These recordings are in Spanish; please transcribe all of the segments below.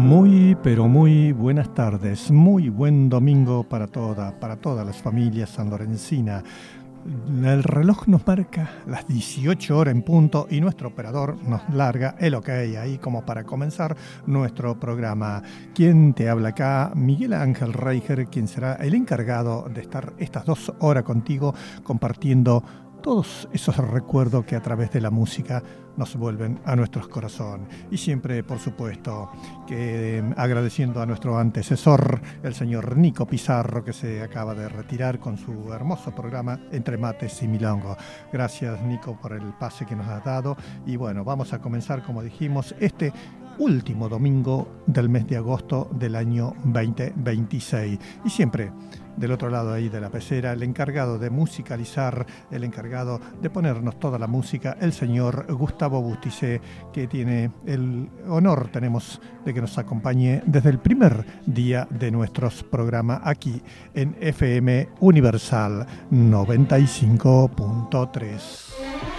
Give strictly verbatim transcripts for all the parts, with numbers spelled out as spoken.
Muy, pero muy buenas tardes, muy buen domingo para toda, para todas las familias sanlorencinas. El reloj nos marca las dieciocho horas en punto y nuestro operador nos larga el ok ahí como para comenzar nuestro programa. ¿Quién te habla acá? Miguel Ángel Reicher, quien será el encargado de estar estas dos horas contigo compartiendo todos esos recuerdos que a través de la música nos vuelven a nuestros corazones. Y siempre, por supuesto, que eh, agradeciendo a nuestro antecesor, el señor Nico Pizarro, que se acaba de retirar con su hermoso programa Entre Mates y Milongo. Gracias, Nico, por el pase que nos has dado. Y bueno, vamos a comenzar, como dijimos, este último domingo del mes de agosto del año veinte veintiséis. Y siempre del otro lado ahí de la pecera, el encargado de musicalizar, el encargado de ponernos toda la música, el señor Gustavo Busticé, que tiene el honor, tenemos, de que nos acompañe desde el primer día de nuestros programas aquí en F M Universal noventa y cinco punto tres.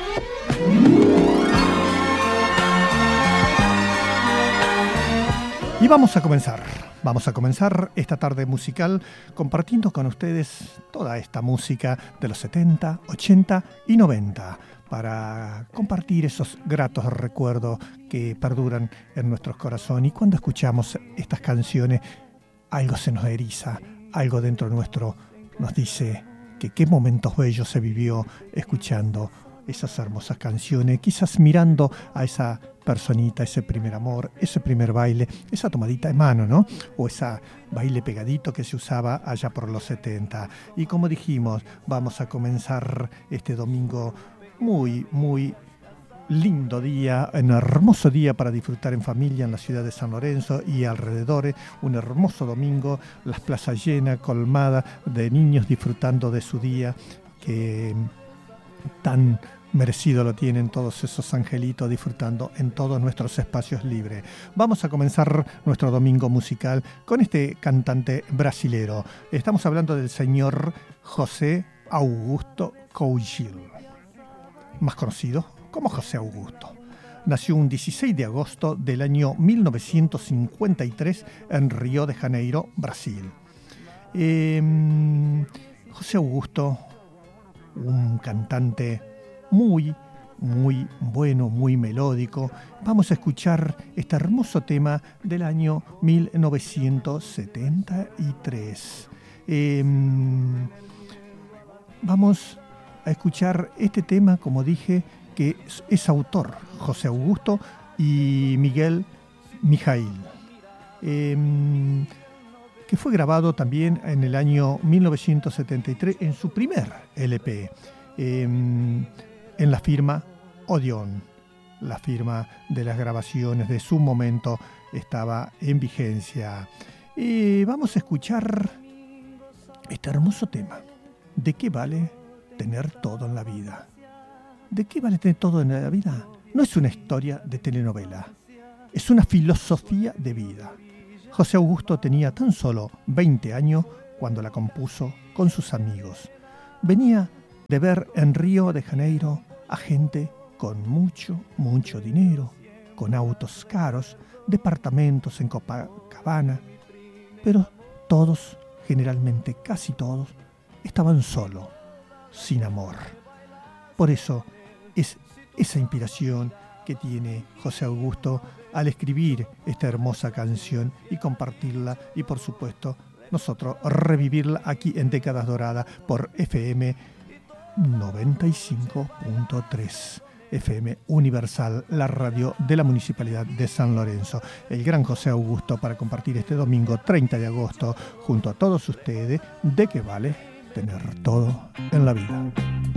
Y vamos a comenzar, vamos a comenzar esta tarde musical compartiendo con ustedes toda esta música de los setenta, ochenta y noventa para compartir esos gratos recuerdos que perduran en nuestros corazones. Y cuando escuchamos estas canciones, algo se nos eriza, algo dentro nuestro nos dice que qué momentos bellos se vivió escuchando esas hermosas canciones, quizás mirando a esa personita, ese primer amor, ese primer baile, esa tomadita de mano, ¿no? O ese baile pegadito que se usaba allá por los setenta. Y como dijimos, vamos a comenzar este domingo muy, muy lindo día, un hermoso día para disfrutar en familia en la ciudad de San Lorenzo y alrededores. Un hermoso domingo, las plazas llenas, colmadas de niños disfrutando de su día, que tan merecido lo tienen todos esos angelitos disfrutando en todos nuestros espacios libres. Vamos a comenzar nuestro domingo musical con este cantante brasilero. Estamos hablando del señor José Augusto Couchil, más conocido como José Augusto. Nació un dieciséis de agosto del año mil novecientos cincuenta y tres en Río de Janeiro, Brasil. Eh, José Augusto, un cantante muy, muy bueno, muy melódico. Vamos a escuchar este hermoso tema del año mil novecientos setenta y tres. Eh, vamos a escuchar este tema, como dije, que es, es autor José Augusto y Miguel Mijail, eh, que fue grabado también en el año mil novecientos setenta y tres en su primer L P, eh, en la firma Odeón. La firma de las grabaciones de su momento estaba en vigencia. Y vamos a escuchar este hermoso tema. ¿De qué vale tener todo en la vida? ¿De qué vale tener todo en la vida? No es una historia de telenovela, es una filosofía de vida. José Augusto tenía tan solo veinte años cuando la compuso con sus amigos. Venía de ver en Río de Janeiro a gente con mucho, mucho dinero, con autos caros, departamentos en Copacabana, pero todos, generalmente casi todos, estaban solos, sin amor. Por eso es esa inspiración que tiene José Augusto al escribir esta hermosa canción y compartirla y, por supuesto, nosotros revivirla aquí en Décadas Doradas por F M noventa y cinco punto tres. F M Universal, la radio de la Municipalidad de San Lorenzo. El gran José Augusto para compartir este domingo treinta de agosto junto a todos ustedes de qué vale tener todo en la vida.